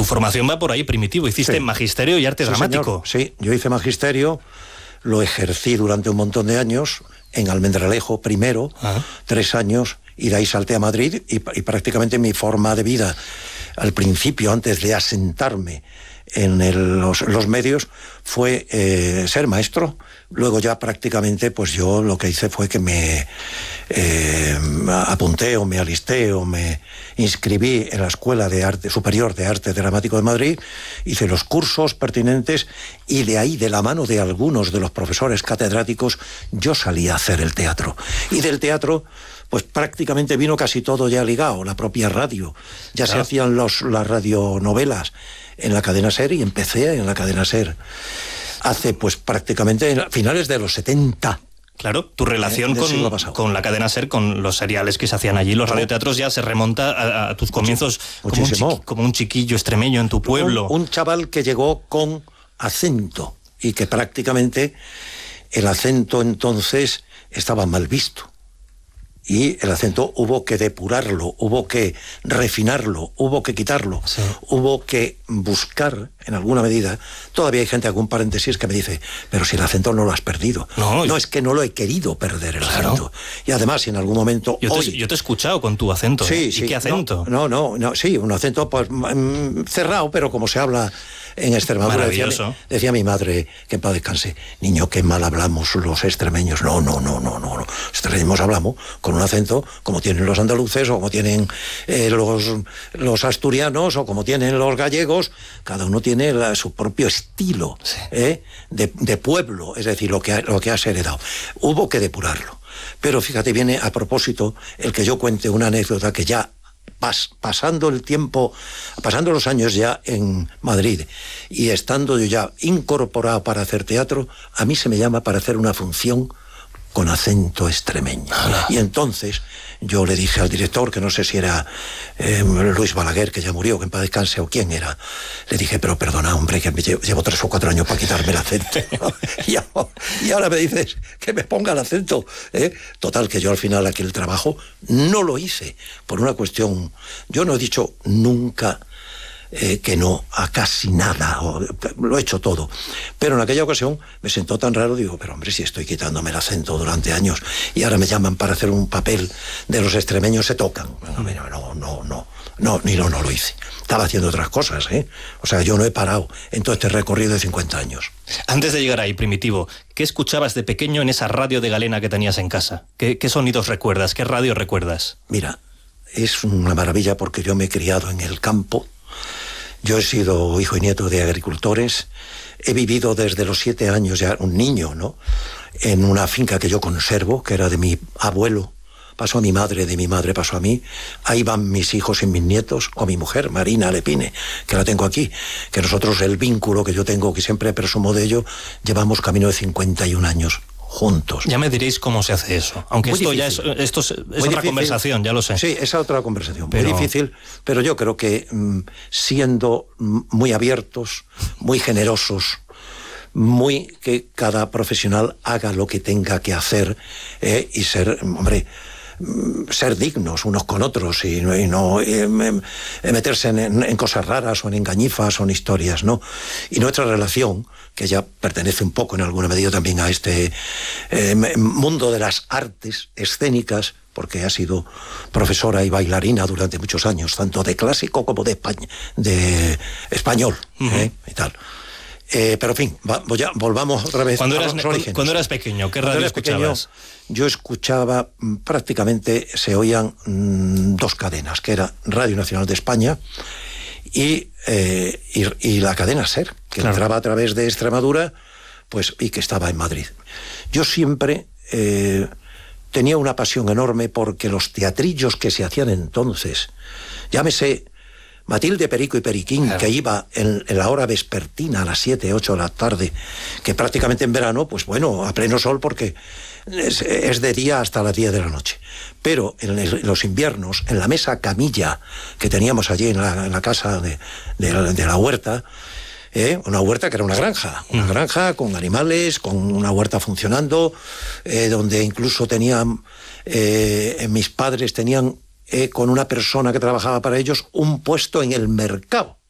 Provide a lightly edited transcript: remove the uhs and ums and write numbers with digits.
tu formación va por ahí, Primitivo. Hiciste magisterio y arte dramático. Señor. Sí, yo hice magisterio, lo ejercí durante un montón de años, en Almendralejo primero, 3 años, y de ahí salté a Madrid, y prácticamente mi forma de vida, al principio, antes de asentarme en los medios, fue ser maestro. Luego ya prácticamente, pues yo lo que hice fue que me apunté o me alisté o me inscribí en la Escuela de Arte Superior de Arte Dramático de Madrid, hice los cursos pertinentes, y de ahí, de la mano de algunos de los profesores catedráticos, yo salí a hacer el teatro. Y del teatro, pues prácticamente vino casi todo ya ligado, la propia radio. Ya se hacían las radionovelas en la cadena SER, y empecé en la cadena SER hace pues prácticamente finales de los 70. Claro, tu relación con la cadena SER, con los seriales que se hacían allí, los radioteatros, ya se remonta a tus comienzos como un chiquillo extremeño en tu pueblo. Un chaval que llegó con acento, y que prácticamente el acento entonces estaba mal visto. Y el acento hubo que depurarlo, hubo que refinarlo, hubo que quitarlo, hubo que buscar, en alguna medida. Todavía hay gente, algún paréntesis, que me dice, pero si el acento no lo has perdido. No, es que no lo he querido perder el acento. Y además, si en algún momento... Yo te he escuchado con tu acento. Sí, ¿Y qué acento? Sí, un acento pues cerrado, pero como se habla en Extremadura. Decía mi madre, que en paz descanse, niño, qué mal hablamos los extremeños. No. Extremeños hablamos con un acento como tienen los andaluces, o como tienen los asturianos, o como tienen los gallegos. Cada uno tiene su propio estilo de pueblo, es decir, lo que has heredado. Hubo que depurarlo. Pero fíjate, viene a propósito el que yo cuente una anécdota que ya pasando el tiempo, pasando los años ya en Madrid, y estando yo ya incorporado para hacer teatro, a mí se me llama para hacer una función con acento extremeño. Y entonces yo le dije al director, que no sé si era Luis Balaguer, que ya murió, que en paz descanse, o quién era, le dije, pero perdona, hombre, que llevo 3 o 4 años para quitarme el acento. y ahora me dices que me ponga el acento. Total, que yo al final aquel trabajo no lo hice, por una cuestión, yo no he dicho nunca que no a casi nada, lo he hecho todo, pero en aquella ocasión me sentó tan raro, digo, pero hombre, si estoy quitándome el acento durante años y ahora me llaman para hacer un papel de los extremeños, se tocan. No lo hice. Estaba haciendo otras cosas, O sea, yo no he parado en todo este recorrido de 50 años. Antes de llegar ahí, Primitivo, ¿qué escuchabas de pequeño en esa radio de galena que tenías en casa? ¿Qué sonidos recuerdas? ¿Qué radio recuerdas? Mira, es una maravilla, porque yo me he criado en el campo. Yo he sido hijo y nieto de agricultores, he vivido desde los 7 años, ya un niño, ¿no?, en una finca que yo conservo, que era de mi abuelo, pasó a mi madre, de mi madre pasó a mí. Ahí van mis hijos y mis nietos, con mi mujer, Marina Lepine, que la tengo aquí, que nosotros, el vínculo que yo tengo, que siempre presumo de ello, llevamos camino de 51 años juntos. Ya me diréis cómo se hace eso, aunque esto es otra conversación, ya lo sé. Sí, es otra conversación, muy difícil, pero yo creo que siendo muy abiertos, muy generosos, que cada profesional haga lo que tenga que hacer, y ser dignos unos con otros, y no meterse en cosas raras o en engañifas o en historias, ¿no? Y nuestra relación, que ya pertenece un poco en alguna medida también a este mundo de las artes escénicas, porque ha sido profesora y bailarina durante muchos años, tanto de clásico como de español, y tal. Pero en fin, volvamos otra vez cuando eras pequeño, ¿qué radio escuchabas? Yo escuchaba, prácticamente se oían 2 cadenas, que era Radio Nacional de España y la cadena SER, que entraba a través de Extremadura, pues, y que estaba en Madrid. Yo siempre tenía una pasión enorme porque los teatrillos que se hacían entonces, llámese Matilde, Perico y Periquín, que iba en la hora vespertina a las 7, 8 de la tarde, que prácticamente en verano, pues bueno, a pleno sol, porque es de día hasta las 10 de la noche. Pero en los inviernos, en la mesa camilla que teníamos allí en la casa de la huerta, una huerta que era una granja con animales, con una huerta funcionando, donde incluso mis padres tenían con una persona que trabajaba para ellos un puesto en el mercado.